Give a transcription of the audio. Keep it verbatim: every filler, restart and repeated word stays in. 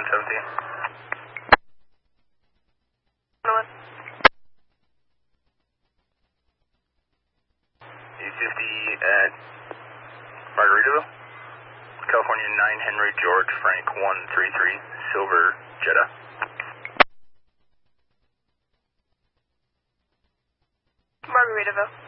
seventeen. E fifty at Margaritaville, California nine Henry George Frank one three three, Silver Jetta. Margaritaville.